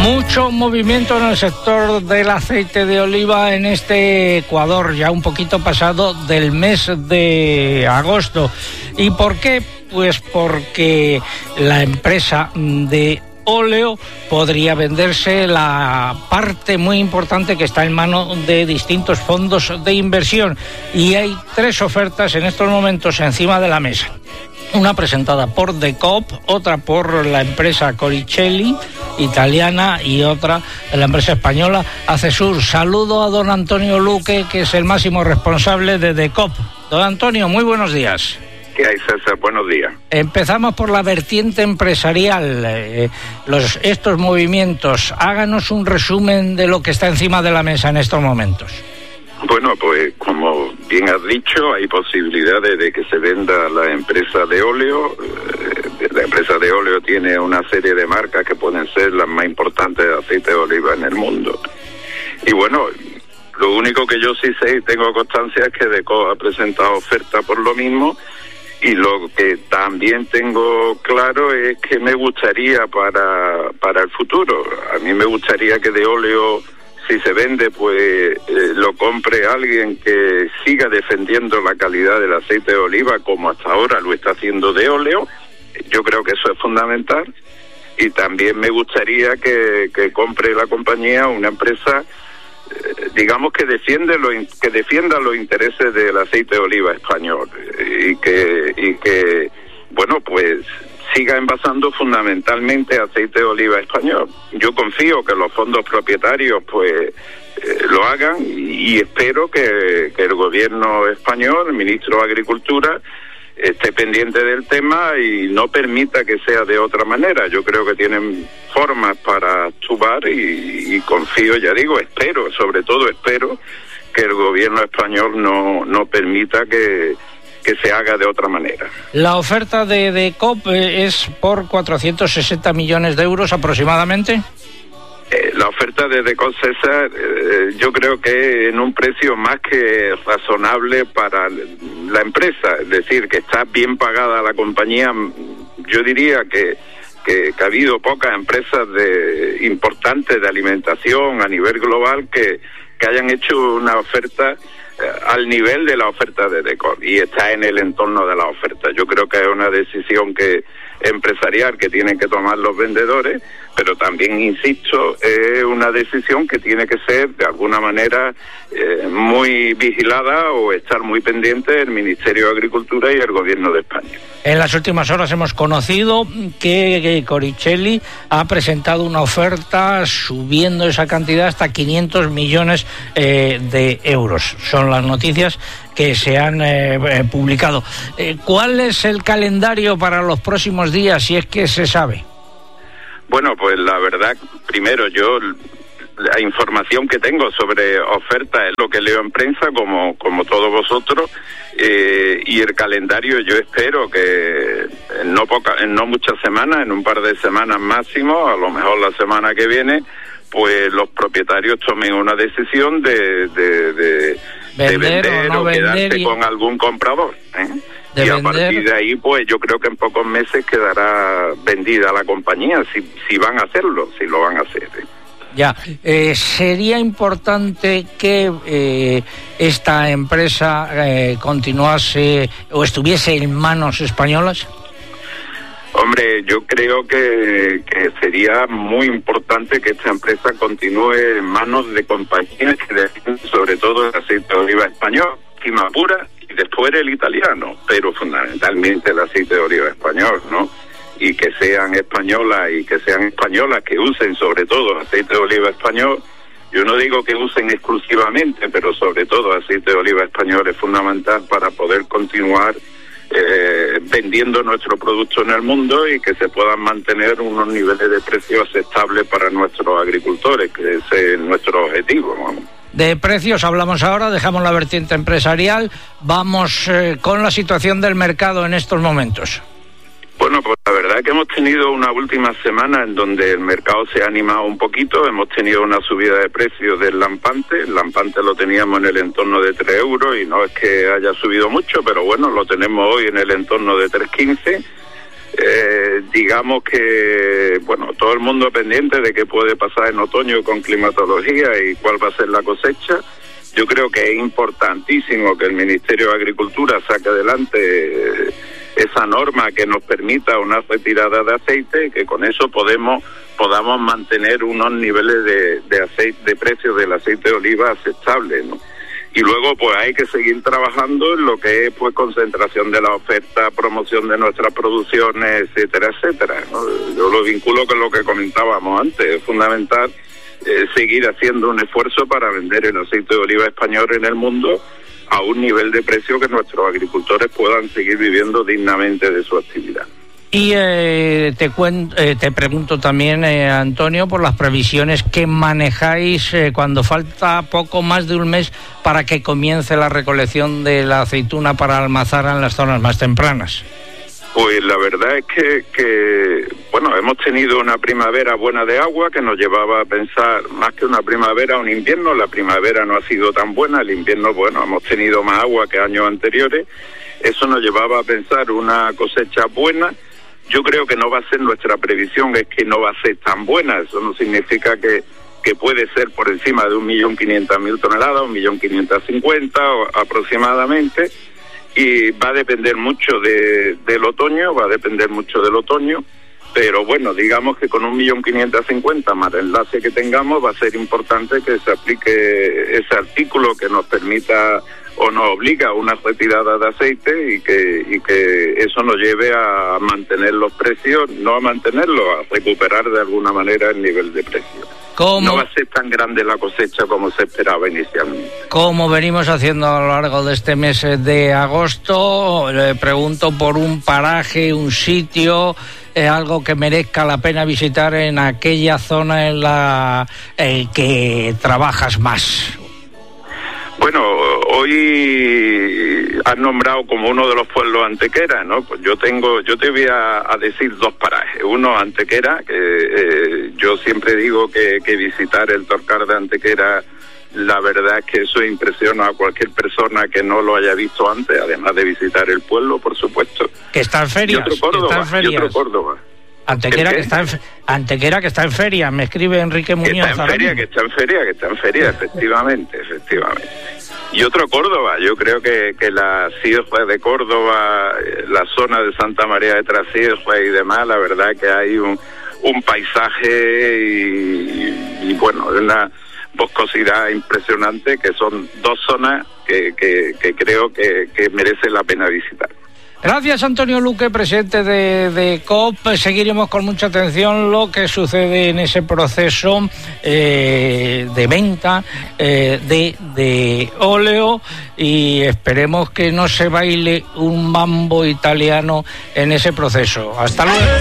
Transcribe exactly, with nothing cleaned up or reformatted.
Mucho movimiento en el sector del aceite de oliva en este Ecuador, ya un poquito pasado del mes de agosto. ¿Y por qué? Pues porque la empresa de óleo podría venderse la parte muy importante que está en manos de distintos fondos de inversión. Y hay tres ofertas en estos momentos encima de la mesa. Una presentada por De Coop, otra por la empresa Coricelli, italiana, y otra de la empresa española Acesur. Saludo a don Antonio Luque, que es el máximo responsable de De Coop. Don Antonio, muy buenos días. ¿Qué hay, César? Buenos días. Empezamos por la vertiente empresarial. Eh, los, estos movimientos, háganos un resumen de lo que está encima de la mesa en estos momentos. Bueno, pues como bien has dicho, hay posibilidades de que se venda la empresa de óleo. Eh, la empresa de óleo tiene una serie de marcas que pueden ser las más importantes de aceite de oliva en el mundo. Y bueno, lo único que yo sí sé y tengo constancia es que De Coop ha presentado oferta por lo mismo. Y lo que también tengo claro es que me gustaría para, para el futuro, a mí me gustaría que de óleo, si se vende, pues eh, lo compre alguien que siga defendiendo la calidad del aceite de oliva como hasta ahora lo está haciendo de óleo. Yo creo que eso es fundamental. Y también me gustaría que, que compre la compañía una empresa, eh, digamos, que defiende lo, que defienda los intereses del aceite de oliva español y que, y que bueno, pues siga envasando fundamentalmente aceite de oliva español. Yo confío que los fondos propietarios pues eh, lo hagan y, y espero que, que el gobierno español, el ministro de Agricultura, esté pendiente del tema y no permita que sea de otra manera. Yo creo que tienen formas para actuar y, y confío, ya digo, espero, sobre todo espero que el gobierno español no, no permita que que se haga de otra manera. La oferta de De Coop es por cuatrocientos sesenta millones de euros aproximadamente. Eh, la oferta de De Coop, César, eh, yo creo que en un precio más que razonable para la empresa, es decir, que está bien pagada la compañía. Yo diría que que, que ha habido pocas empresas de importantes de alimentación a nivel global que, que hayan hecho una oferta al nivel de la oferta de De Coop, y está en el entorno de la oferta. Yo creo que es una decisión que empresarial que tienen que tomar los vendedores, pero también, insisto, es una decisión que tiene que ser de alguna manera eh, muy vigilada o estar muy pendiente el Ministerio de Agricultura y el Gobierno de España. En las últimas horas hemos conocido que Coricelli ha presentado una oferta subiendo esa cantidad hasta quinientos millones eh, de euros. Son las noticias que se han eh, publicado. Eh, ¿Cuál es el calendario para los próximos días, si es que se sabe? Bueno, pues la verdad, primero yo, la información que tengo sobre ofertas es lo que leo en prensa, como, como todos vosotros, eh, y el calendario yo espero que en no, poca, en no muchas semanas, en un par de semanas máximo, a lo mejor la semana que viene, pues los propietarios tomen una decisión de, de, de, vender, de vender o, no o quedarse vender y... con algún comprador, ¿eh? Y a vender. Partir de ahí, pues yo creo que en pocos meses quedará vendida la compañía, si, si van a hacerlo, si lo van a hacer, ¿eh? Ya, eh, sería importante que eh, esta empresa eh, continuase o estuviese en manos españolas. Hombre, yo creo que, que sería muy importante que esta empresa continúe en manos de compañías que defienden sobre todo el aceite de oliva español, Cimapura y después el italiano, pero fundamentalmente el aceite de oliva español, ¿no? Y que sean españolas y que sean españolas que usen sobre todo aceite de oliva español. Yo no digo que usen exclusivamente, pero sobre todo aceite de oliva español es fundamental para poder continuar Eh, vendiendo nuestro producto en el mundo y que se puedan mantener unos niveles de precios aceptables para nuestros agricultores, que ese es nuestro objetivo, vamos. De precios hablamos ahora, dejamos la vertiente empresarial, vamos eh, con la situación del mercado en estos momentos. Bueno, pues la verdad es que hemos tenido una última semana en donde el mercado se ha animado un poquito. Hemos tenido una subida de precios del lampante. El lampante lo teníamos en el entorno de tres euros y no es que haya subido mucho, pero bueno, lo tenemos hoy en el entorno de tres quince. Eh, digamos que, bueno, todo el mundo pendiente de qué puede pasar en otoño con climatología y cuál va a ser la cosecha. Yo creo que es importantísimo que el Ministerio de Agricultura saque adelante eh, esa norma que nos permita una retirada de aceite y que con eso podemos podamos mantener unos niveles de, de aceite, de precios del aceite de oliva aceptables, ¿no? Y luego pues hay que seguir trabajando en lo que es pues concentración de la oferta, promoción de nuestras producciones, etcétera, etcétera, ¿no? Yo lo vinculo con lo que comentábamos antes. Es fundamental eh, seguir haciendo un esfuerzo para vender el aceite de oliva español en el mundo a un nivel de precio que nuestros agricultores puedan seguir viviendo dignamente de su actividad. Y eh, te, cuen- eh, te pregunto también, eh, Antonio, por las previsiones que manejáis eh, cuando falta poco más de un mes para que comience la recolección de la aceituna para almacenar en las zonas más tempranas. Pues la verdad es que, que, bueno, hemos tenido una primavera buena de agua que nos llevaba a pensar, más que una primavera, un invierno. La primavera no ha sido tan buena, el invierno, bueno, hemos tenido más agua que años anteriores. Eso nos llevaba a pensar una cosecha buena. Yo creo que no va a ser nuestra previsión, es que no va a ser tan buena. Eso no significa que, que puede ser por encima de un millón quinientas mil toneladas, un millón quinientas cincuenta aproximadamente. Y va a depender mucho de, del otoño, va a depender mucho del otoño. Pero bueno, digamos que con un millón quinientas cincuenta más el enlace que tengamos va a ser importante que se aplique ese artículo que nos permita o nos obliga a una retirada de aceite y que y que eso nos lleve a mantener los precios, no a mantenerlos, a recuperar de alguna manera el nivel de precio. ¿Cómo? No va a ser tan grande la cosecha como se esperaba inicialmente. Como venimos haciendo a lo largo de este mes de agosto, le pregunto por un paraje, un sitio, eh, algo que merezca la pena visitar en aquella zona en la eh, que trabajas más. Bueno, hoy has nombrado como uno de los pueblos Antequera, ¿no? Pues yo tengo, yo te voy a, a decir dos parajes. Uno, Antequera, que eh, yo siempre digo que, que visitar el Torcar de Antequera, la verdad es que eso impresiona a cualquier persona que no lo haya visto antes, además de visitar el pueblo, por supuesto. Que está en ferias. Y otro Córdoba, que está en ferias. Y otro Córdoba. Antequera que, está en, Antequera que está en feria, me escribe Enrique Muñoz. Que está en feria, que está en feria, que está en feria, efectivamente, efectivamente. Y otro Córdoba, yo creo que, que la sierra de Córdoba, la zona de Santa María de Trasierra y demás, la verdad que hay un, un paisaje y, y, y bueno, una boscosidad impresionante, que son dos zonas que, que, que creo que, que merece la pena visitar. Gracias, Antonio Luque, presidente de, de C O P. Seguiremos con mucha atención lo que sucede en ese proceso eh, de venta eh, de, de óleo y esperemos que no se baile un mambo italiano en ese proceso. Hasta luego.